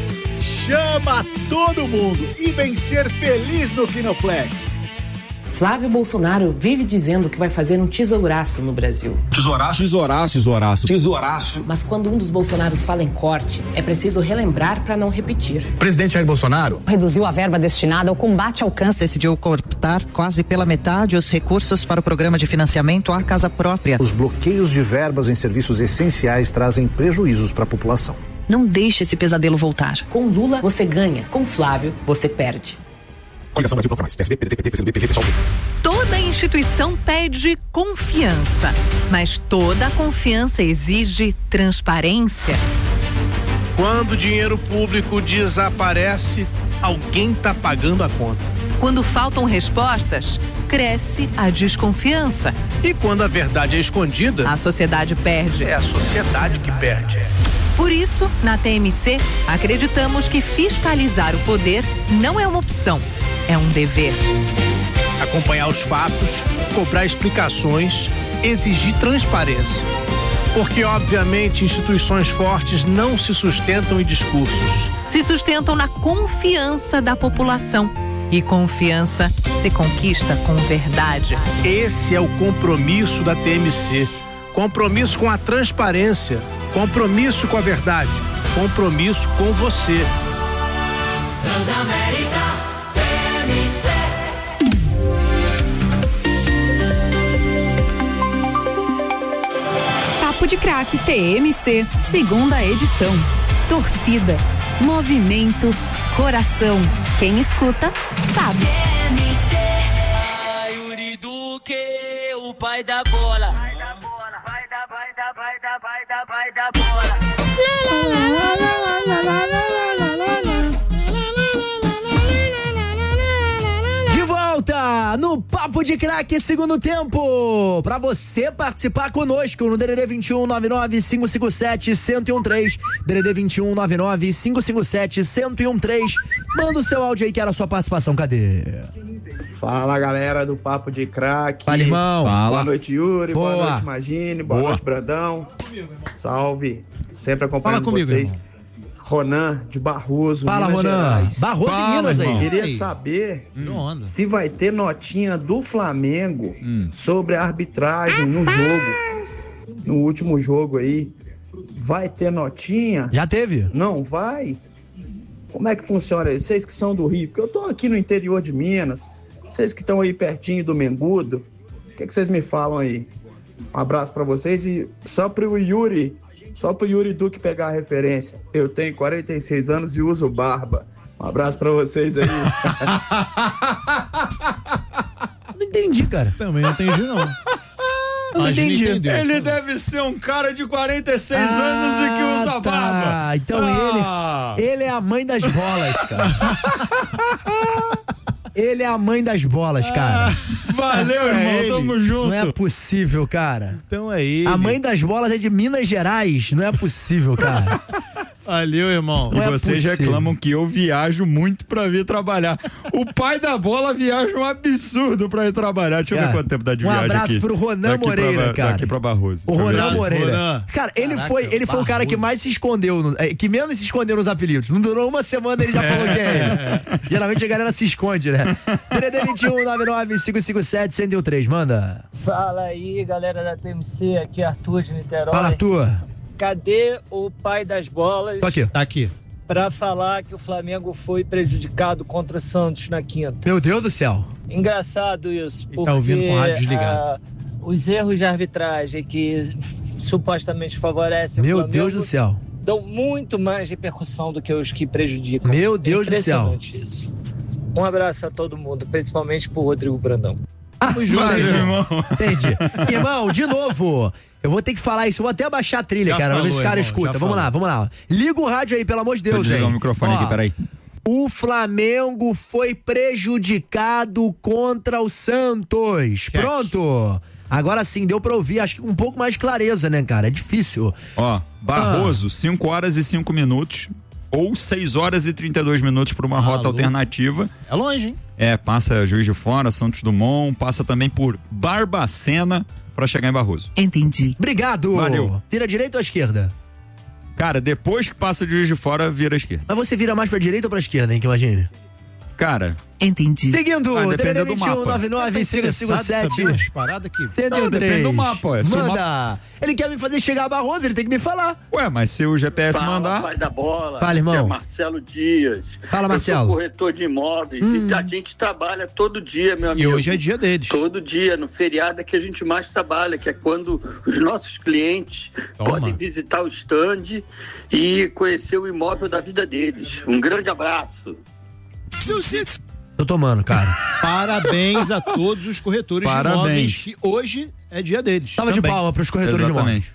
Chama todo mundo e vem ser feliz no Kinoplex. Flávio Bolsonaro vive dizendo que vai fazer um tesouraço no Brasil. Tesouraço? Tesouraço. Tesouraço. Tesouraço. Mas quando um dos Bolsonaros fala em corte, é preciso relembrar para não repetir. Presidente Jair Bolsonaro reduziu a verba destinada ao combate ao câncer. Decidiu cortar quase pela metade os recursos para o programa de financiamento à casa própria. Os bloqueios de verbas em serviços essenciais trazem prejuízos para a população. Não deixe esse pesadelo voltar. Com Lula, você ganha. Com Flávio, você perde. Coligação Brasil Procura Mais. PSB, PDT, PCdoB, PV, PSOL. Toda instituição pede confiança, mas toda confiança exige transparência. Quando o dinheiro público desaparece, alguém está pagando a conta. Quando faltam respostas, cresce a desconfiança. E quando a verdade é escondida, a sociedade perde. É a sociedade que perde. Por isso, na TMC, acreditamos que fiscalizar o poder não é uma opção, é um dever. Acompanhar os fatos, cobrar explicações, exigir transparência. Porque, obviamente, instituições fortes não se sustentam em discursos. Se sustentam na confiança da população. E confiança se conquista com verdade. Esse é o compromisso da TMC. Compromisso com a transparência. Compromisso com a verdade. Compromisso com você. Transamérica TMC. Papo de Craque TMC, segunda edição. Torcida, movimento, coração. Quem escuta, sabe. TMC. Ai, Yuri Duque, o pai da bola. Vai da bola. De volta no Papo de Craque, segundo tempo. Pra você participar conosco no DDD 21 99 557 1013. DDD 21 99 557 1013. Manda o seu áudio aí, que era a sua participação. Cadê? Fala, galera do Papo de Craque. Fala, irmão. Fala. Boa noite, Yuri. Boa, boa noite, Magine. Boa noite, Brandão. Salve. Sempre acompanhando vocês. Irmão. Ronan de Barroso. Fala, Minas Ronan. Gerais. Barroso e Minas aí. Queria saber se vai ter notinha do Flamengo sobre a arbitragem no jogo. No último jogo aí. Vai ter notinha? Já teve? Não vai? Como é que funciona isso? Vocês que são do Rio, porque eu tô aqui no interior de Minas. Vocês que estão aí pertinho do Mengudo, o que vocês me falam aí? Um abraço pra vocês e só pro Yuri Duque pegar a referência. Eu tenho 46 anos e uso barba. Um abraço pra vocês aí. Não entendi, cara. Também não entendi, não. Não entendi. Ele deve ser um cara de 46 anos e que usa barba. Então ele é a mãe das bolas, cara. Ele é a mãe das bolas, cara. Valeu, irmão. Tamo junto. Não é possível, cara. Então é ele. A mãe das bolas é de Minas Gerais. Não é possível, cara. Valeu, irmão. E vocês reclamam que eu viajo muito pra vir trabalhar. O pai da bola viaja um absurdo pra ir trabalhar. Deixa eu ver quanto tempo dá de viagem aqui. Um abraço pro Ronan Moreira, cara. Daqui pra Barroso. O Ronan Moreira. Cara, ele foi o cara que mais se escondeu, que menos se escondeu nos apelidos. Não durou uma semana, ele já falou que é ele. Geralmente a galera se esconde, né? DDD 21 99 557 1013, manda. Fala aí, galera da TMC, aqui é Arthur de Niterói. Fala, Arthur. Cadê o pai das bolas? Tô aqui. Tá aqui. Pra falar que o Flamengo foi prejudicado contra o Santos na quinta. Meu Deus do céu. engraçado isso, porque tá ouvindo com o rádio desligado. Os erros de arbitragem que supostamente favorecem Meu o Flamengo Deus do céu. dão muito mais repercussão do que os que prejudicam. Meu Deus do céu. Isso. Um abraço a todo mundo, principalmente pro Rodrigo Brandão. Entendi. Irmão, de novo. Eu vou ter que falar isso, eu vou até abaixar a trilha, cara, pra ver se esse cara escuta. Vamos lá. Liga o rádio aí, pelo amor de Deus, Vou desligar hein. o microfone aqui, peraí. O Flamengo foi prejudicado contra o Santos. Pronto. Agora sim, deu pra ouvir, acho que com um pouco mais de clareza, né, cara? É difícil. Ó, Barroso, 5 horas e 5 minutos. Ou 6 horas e 32 minutos para uma rota alternativa. É longe, hein? Passa Juiz de Fora, Santos Dumont, passa também por Barbacena para chegar em Barroso. Entendi. Obrigado. Valeu. Vira direita ou esquerda? Cara, depois que passa de Juiz de Fora, vira esquerda. Mas você vira mais pra direita ou pra esquerda, hein, que imagine? Cara... Entendi. Seguindo, depende do mapa. 2199-557. Não, depende do mapa. Manda. Ele quer me fazer chegar a Barroso, ele tem que me falar. Ué, mas se o GPS mandar... Pai da bola. Fala, irmão. É Marcelo Dias. Fala, Marcelo. Eu sou corretor de imóveis e a gente trabalha todo dia, meu amigo. E hoje é dia deles. Todo dia, no feriado é que a gente mais trabalha, que é quando os nossos clientes podem visitar o stand e conhecer o imóvel da vida deles. Um grande abraço. Tô tomando, cara. Parabéns a todos os corretores de imóveis, que hoje é dia deles. Salva de palma pros corretores de imóveis.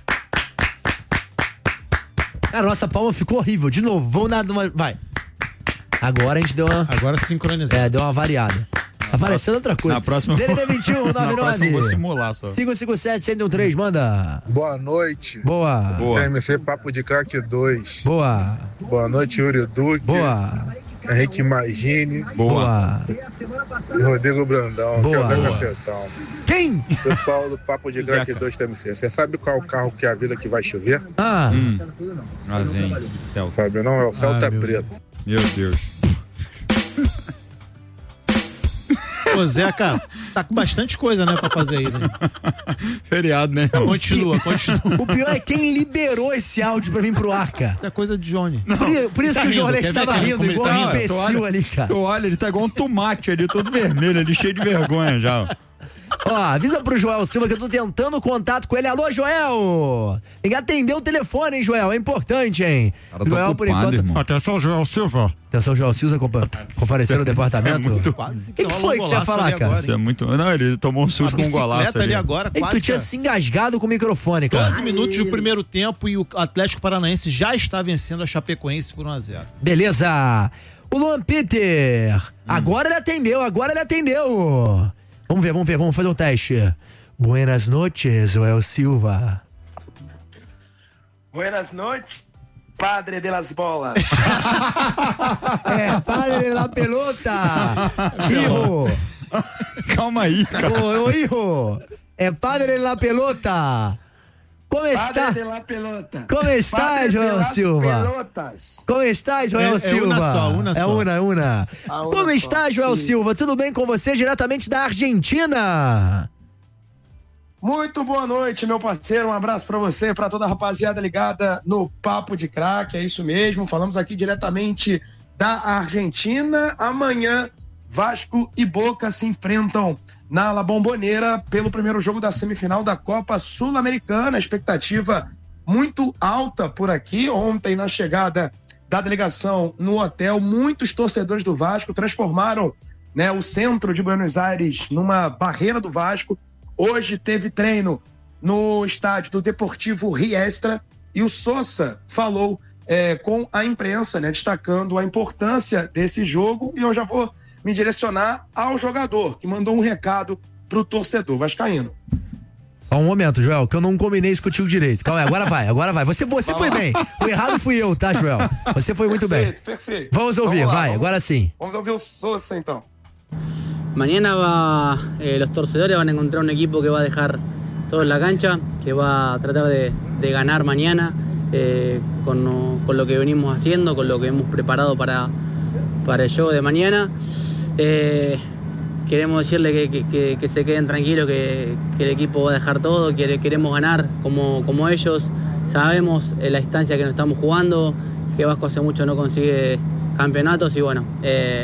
Cara, nossa palma ficou horrível. De novo, vamos dar uma... Vai. Agora a gente deu uma... Agora sincronizou. Deu uma variada. Tá parecendo outra coisa. Na próxima... DDD 21, 99. Vou simular só. 557-113, manda. Boa noite. Boa. TMC Papo de Craque 2. Boa. Boa noite, Yuri Duque. Boa. Henrique Magini. Boa. Rodrigo Brandão. Boa. Que é o Zé Cacetão. Quem? Pessoal do Papo de Craque 2 TMC. Você sabe qual é o carro que é a vida que vai chover? Ah. Lá vem. Celta. Sabe não? É o Celta Preto. Meu Deus. Ô, Zeca, tá com bastante coisa, né, pra fazer aí, né? Feriado, né? Continua. O pior é quem liberou esse áudio pra vir pro ar, cara. Isso é coisa de Johnny. Por isso que o jornalista tava rindo, igual um imbecil ali, cara. Olha, ele tá igual um tomate ali, todo vermelho ali, cheio de vergonha já. Ó, avisa pro Joel Silva que eu tô tentando contato com ele. Alô, Joel! Tem que atender o telefone, hein, Joel? É importante, hein? Cara, Joel, por enquanto. Irmão. Atenção, Joel Silva. Atenção, Joel Silva compareceu no departamento. Quase O que foi que você ia falar, cara? Isso é muito... Não, ele tomou um susto com um golaço ali. Agora, é que tu tinha se engasgado com o microfone, cara. 12 minutos do primeiro tempo e o Atlético Paranaense já está vencendo a Chapecoense por 1-0. Beleza. O Luan Peter. Agora ele atendeu. Vamos ver, vamos fazer um teste. Buenas noches, Joel Silva. Buenas noches, padre de las bolas. Padre de la pelota. Hijo. Calma aí, cara. Ô, hijo. Padre de la pelota. Como está? Padre de la pelota. Como está, Joel Silva? Pelotas. Como está, Joel Silva? Uma só. É una. Como está, Joel Silva? Tudo bem com você, diretamente da Argentina? Muito boa noite, meu parceiro. Um abraço pra você, pra toda a rapaziada ligada no Papo de Craque. É isso mesmo. Falamos aqui diretamente da Argentina. Amanhã, Vasco e Boca se enfrentam na La Bombonera pelo primeiro jogo da semifinal da Copa Sul-Americana. Expectativa muito alta por aqui. Ontem, na chegada da delegação no hotel, muitos torcedores do Vasco transformaram, né, o centro de Buenos Aires numa barreira do Vasco. Hoje teve treino no estádio do Deportivo Riestra e o Sosa falou com a imprensa, né, destacando a importância desse jogo. E eu já vou me direcionar ao jogador, que mandou um recado pro torcedor vascaíno. Um momento, Joel, que eu não combinei isso contigo direito. Calma aí, agora vai. Você foi bem. O errado fui eu, tá, Joel? Você foi muito bem. Perfeito. Vamos ouvir, agora sim. Vamos ouvir o Sosa, então. Mañana los torcedores van a encontrar un equipo que va a dejar todo en la cancha, que va a tratar de ganar mañana con lo que venimos haciendo, con lo que hemos preparado para el juego de mañana. Queremos decirle que se queden tranquilos, que el equipo va a dejar todo, queremos ganar como ellos. Sabemos la instancia que nos estamos jugando, que Vasco hace mucho no consigue campeonatos y bueno,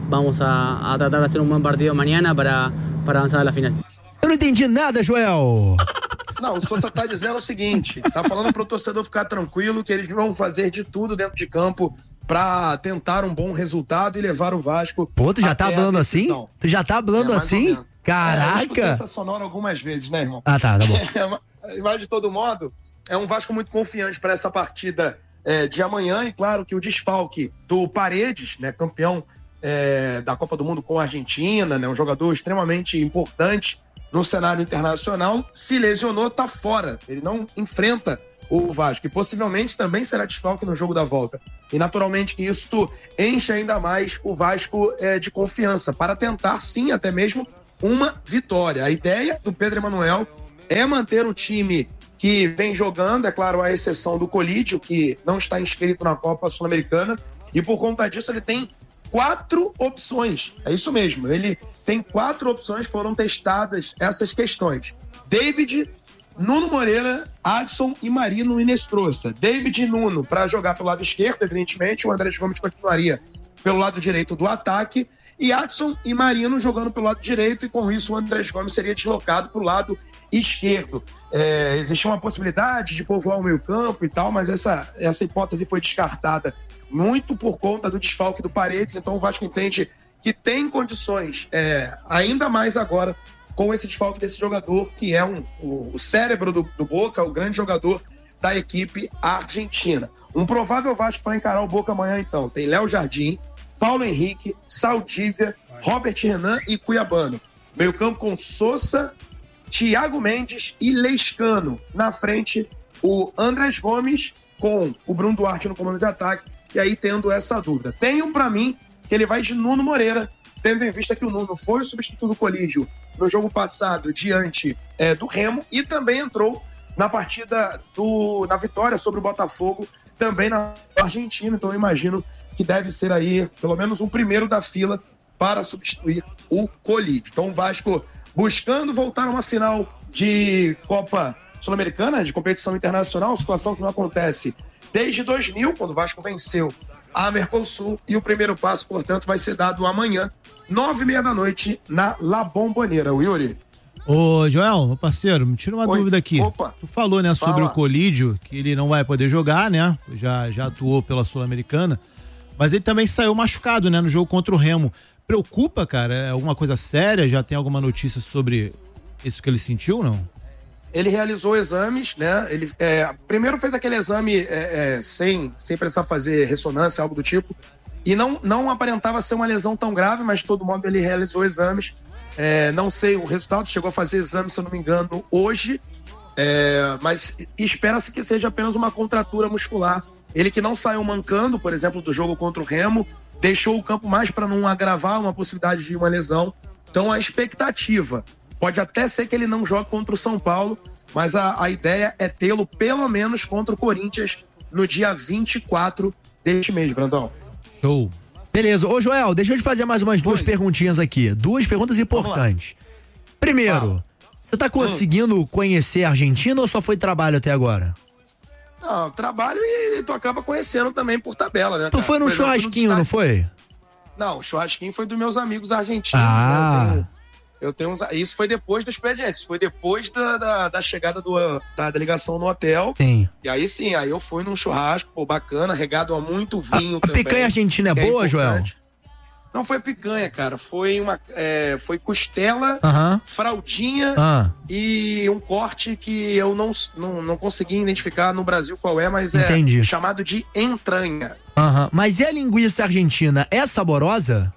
vamos a tratar de hacer un buen partido mañana para avanzar a la final. Eu não entendi nada, Joel. Não, o Sousa tá dizendo o seguinte, tá falando pro torcedor ficar tranquilo que eles vão fazer de tudo dentro de campo pra tentar um bom resultado e levar o Vasco. Pô, tu já tá falando assim? Tu já tá falando assim? Caraca! Eu escutei essa sonora algumas vezes, né, irmão? Ah, tá bom. Mas, de todo modo, é um Vasco muito confiante para essa partida de amanhã. E claro que o desfalque do Paredes, né, campeão da Copa do Mundo com a Argentina, né, um jogador extremamente importante no cenário internacional, se lesionou, tá fora. Ele não enfrenta o Vasco e possivelmente também será desfalque no jogo da volta. E naturalmente que isso enche ainda mais o Vasco de confiança para tentar, sim, até mesmo uma vitória. A ideia do Pedro Emanuel é manter o time que vem jogando, é claro, à exceção do Colídio, que não está inscrito na Copa Sul-Americana, e por conta disso ele tem 4 opções. É isso mesmo, ele tem 4 opções, foram testadas essas questões. David, Nuno Moreira, Adson e Marino Inestrosa. David e Nuno para jogar pelo lado esquerdo, evidentemente, o Andrés Gomes continuaria pelo lado direito do ataque, e Adson e Marino jogando pelo lado direito, e com isso o Andrés Gomes seria deslocado para o lado esquerdo. Existia uma possibilidade de povoar o meio-campo e tal, mas essa hipótese foi descartada muito por conta do desfalque do Paredes. Então o Vasco entende que tem condições, ainda mais agora, com esse desfalque desse jogador, que é o cérebro do Boca, o grande jogador da equipe argentina. Um provável Vasco para encarar o Boca amanhã, então, tem Léo Jardim, Paulo Henrique, Saldívia, Robert Renan e Cuiabano. Meio campo com Sousa, Thiago Mendes e Lescano. Na frente, o Andrés Gomes com o Bruno Duarte no comando de ataque. E aí tendo essa dúvida. Tenho para mim que ele vai de Nuno Moreira, tendo em vista que o Nuno foi o substituto do Colídio no jogo passado diante do Remo e também entrou na partida na vitória sobre o Botafogo, também na Argentina. Então eu imagino que deve ser aí pelo menos um primeiro da fila para substituir o Colídio. Então o Vasco buscando voltar a uma final de Copa Sul-Americana, de competição internacional, situação que não acontece desde 2000, quando o Vasco venceu a Mercosul, e o primeiro passo, portanto, vai ser dado amanhã, 9h30 da noite, na La Bombonera. O Yuri. Ô, Joel, meu parceiro, me tira uma dúvida aqui. Opa. Tu falou, né, sobre o Colídio, que ele não vai poder jogar, né? Já atuou pela Sul-Americana, mas ele também saiu machucado, né, no jogo contra o Remo. Preocupa, cara? É alguma coisa séria? Já tem alguma notícia sobre isso que ele sentiu, não? Ele realizou exames, né? Ele primeiro fez aquele exame sem precisar fazer ressonância, algo do tipo, e não aparentava ser uma lesão tão grave, mas de todo modo ele realizou exames. Não sei o resultado, chegou a fazer exame, se eu não me engano, hoje, mas espera-se que seja apenas uma contratura muscular. Ele que não saiu mancando, por exemplo, do jogo contra o Remo, deixou o campo mais para não agravar uma possibilidade de uma lesão. Então a expectativa pode até ser que ele não jogue contra o São Paulo, mas a ideia é tê-lo pelo menos contra o Corinthians no dia 24 deste mês, Brandão. Show. Beleza. Ô, Joel, deixa eu te fazer mais umas 2 perguntinhas aqui. 2 perguntas importantes. Primeiro, você tá conseguindo conhecer a Argentina ou só foi trabalho até agora? Não, trabalho e tu acaba conhecendo também por tabela, né? Tu foi num churrasquinho, não foi? Não, o churrasquinho foi dos meus amigos argentinos. Ah. Eu tenho isso foi depois do expediente, isso foi depois da chegada da delegação no hotel. Sim. E aí sim, aí eu fui num churrasco, pô, bacana, regado a muito vinho também. A picanha argentina é boa, Joel? Não foi picanha, cara, foi foi costela, fraldinha e um corte que eu não consegui identificar no Brasil qual é, mas Entendi. Chamado de entranha. Mas e a linguiça argentina, é saborosa?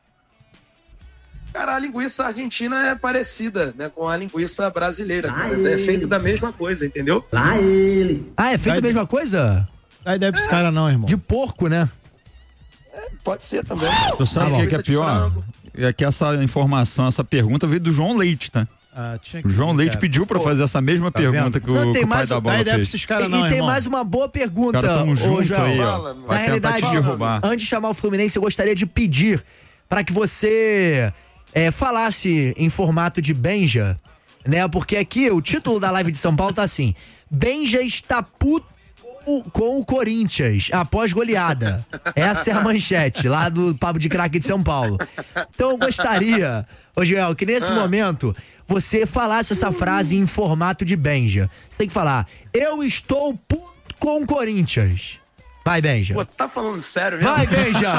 Cara, a linguiça argentina é parecida, né, com a linguiça brasileira. É feita da mesma coisa, entendeu? É feita da mesma coisa? Aí deve esse cara não, irmão. De porco, né? Pode ser também. Tu sabe o que é pior? É que essa informação, essa pergunta veio do João Leite, tá? O João Leite pediu pra fazer essa mesma pergunta que o pai da bola fez. E tem mais uma boa pergunta, ô João. Aí, na realidade, antes de chamar o Fluminense, eu gostaria de pedir para que você falasse em formato de Benja, né? Porque aqui o título da live de São Paulo tá assim: Benja está puto com o Corinthians, após goleada. Essa é a manchete, lá do Papo de Craque de São Paulo. Então eu gostaria, ô Joel, que nesse momento você falasse essa frase em formato de Benja. Você tem que falar, eu estou puto com o Corinthians. Vai, Benja. Pô, tá falando sério mesmo? Vai, Benja!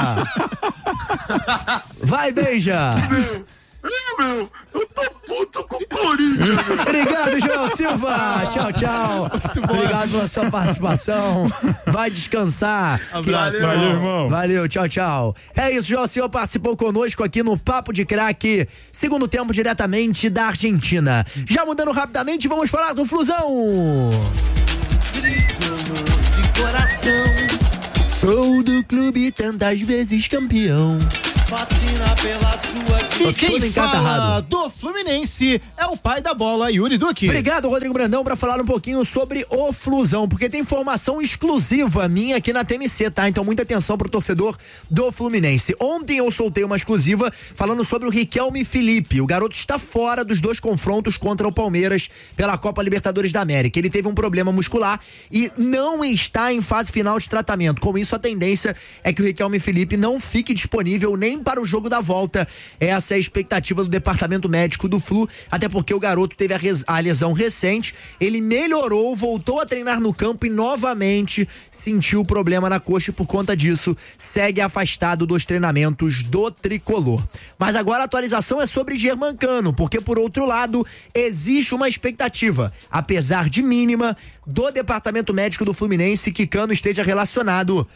Vai, Benja! Meu, eu tô puto com o Corinthians. Obrigado, Joel Silva. Tchau, tchau. Obrigado pela sua participação. Vai descansar. Abraço, valeu, irmão. Valeu, tchau, tchau. É isso, Joel Silva participou conosco aqui no Papo de Craque, segundo tempo diretamente da Argentina. Já mudando rapidamente, vamos falar do Flusão. De coração, sou do clube tantas vezes campeão. Fascina pela sua. E quem fala do Fluminense é o pai da bola, Yuri Duque. Obrigado, Rodrigo Brandão, para falar um pouquinho sobre o Flusão, porque tem informação exclusiva minha aqui na TMC, tá? Então muita atenção pro torcedor do Fluminense. Ontem eu soltei uma exclusiva falando sobre o Riquelme Felipe. O garoto está fora dos 2 confrontos contra o Palmeiras pela Copa Libertadores da América. Ele teve um problema muscular e não está em fase final de tratamento. Com isso, a tendência é que o Riquelme Felipe não fique disponível nem para o jogo da volta. Essa é a expectativa do departamento médico do Flu, até porque o garoto teve a lesão recente, ele melhorou, voltou a treinar no campo e novamente sentiu o problema na coxa e por conta disso segue afastado dos treinamentos do tricolor. Mas agora a atualização é sobre Germancano, porque por outro lado existe uma expectativa, apesar de mínima, do departamento médico do Fluminense que Cano esteja relacionado,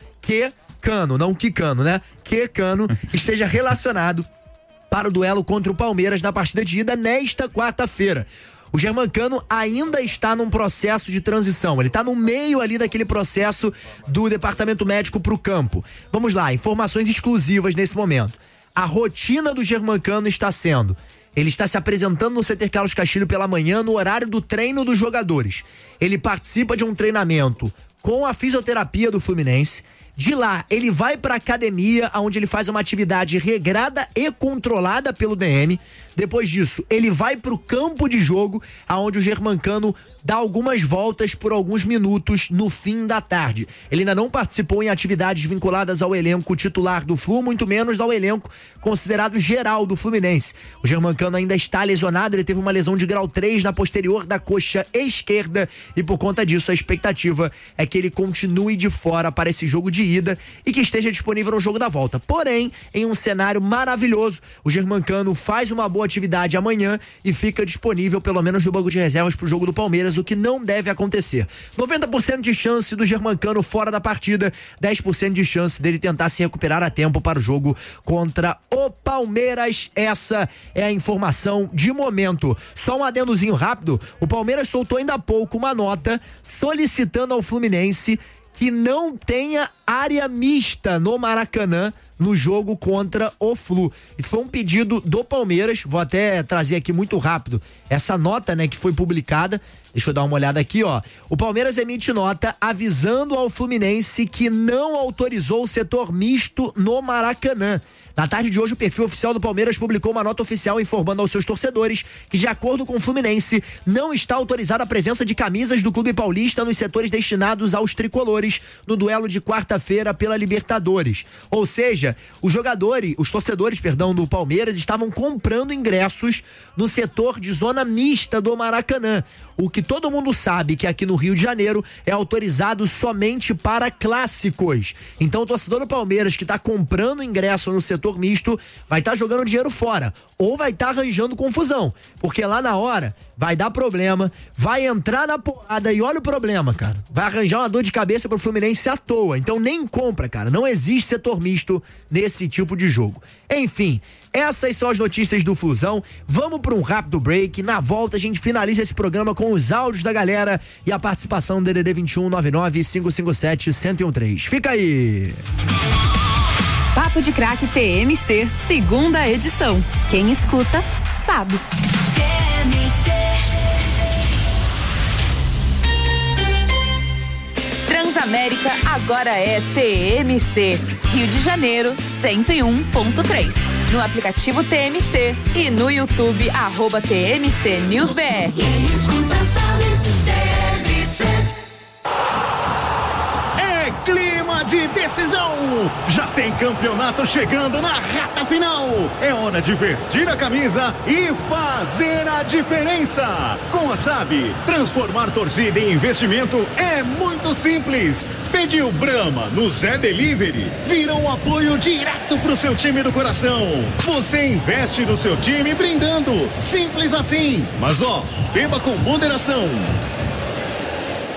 Cano esteja relacionado para o duelo contra o Palmeiras na partida de ida nesta quarta-feira. O Germancano ainda está num processo de transição, ele está no meio ali daquele processo do departamento médico para o campo. Vamos lá, informações exclusivas nesse momento. A rotina do Germancano está sendo: ele está se apresentando no CT Carlos Castilho pela manhã, no horário do treino dos jogadores. Ele participa de um treinamento com a fisioterapia do Fluminense. De lá, ele vai para a academia, onde ele faz uma atividade regrada e controlada pelo DM. Depois disso, ele vai para o campo de jogo, onde o Germancano dá algumas voltas por alguns minutos no fim da tarde. Ele ainda não participou em atividades vinculadas ao elenco titular do Flu, muito menos ao elenco considerado geral do Fluminense. O Germancano ainda está lesionado, ele teve uma lesão de grau 3 na posterior da coxa esquerda e por conta disso a expectativa é que ele continue de fora para esse jogo de ida e que esteja disponível no jogo da volta. Porém, em um cenário maravilhoso, o Germancano faz uma boa atividade amanhã e fica disponível pelo menos no banco de reservas para o jogo do Palmeiras, o que não deve acontecer. 90% de chance do Germancano fora da partida, 10% de chance dele tentar se recuperar a tempo para o jogo contra o Palmeiras. Essa é a informação de momento. Só um adendozinho rápido, o Palmeiras soltou ainda há pouco uma nota solicitando ao Fluminense que não tenha área mista no Maracanã no jogo contra o Flu. Isso foi um pedido do Palmeiras, vou até trazer aqui muito rápido essa nota, né, que foi publicada. Deixa eu dar uma olhada aqui, ó. O Palmeiras emite nota avisando ao Fluminense que não autorizou o setor misto no Maracanã. Na tarde de hoje, o perfil oficial do Palmeiras publicou uma nota oficial informando aos seus torcedores que, de acordo com o Fluminense, não está autorizada a presença de camisas do clube paulista nos setores destinados aos tricolores no duelo de quarta-feira pela Libertadores. Ou seja, os torcedores do Palmeiras estavam comprando ingressos no setor de zona mista do Maracanã. O que todo mundo sabe que aqui no Rio de Janeiro é autorizado somente para clássicos. Então o torcedor do Palmeiras que está comprando ingresso no setor misto vai estar jogando dinheiro fora ou vai estar arranjando confusão, porque lá na hora vai dar problema, vai entrar na porrada e olha o problema, cara, vai arranjar uma dor de cabeça pro Fluminense à toa. Então nem compra, cara, não existe setor misto nesse tipo de jogo. Enfim, essas são as notícias do Flusão. Vamos para um rápido break. Na volta a gente finaliza esse programa com os áudios da galera e a participação do DDD 21 99 557 1013. Fica aí. Papo de Craque TMC, segunda edição. Quem escuta, sabe. Transamérica agora é TMC. Rio de Janeiro, 101.3. No aplicativo TMC e no YouTube, @TMC News BR. campeonato chegando na reta final. É hora de vestir a camisa e fazer a diferença. Com a SAB, transformar torcida em investimento é muito simples. Pediu Brahma no Zé Delivery, vira um apoio direto pro seu time do coração. Você investe no seu time brindando. Simples assim. Mas beba com moderação.